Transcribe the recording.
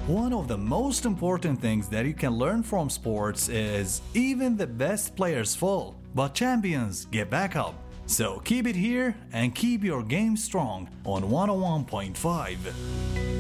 One of the most important things that you can learn from sports is even the best players fall, but champions get back up. So keep it here and keep your game strong on 101.5.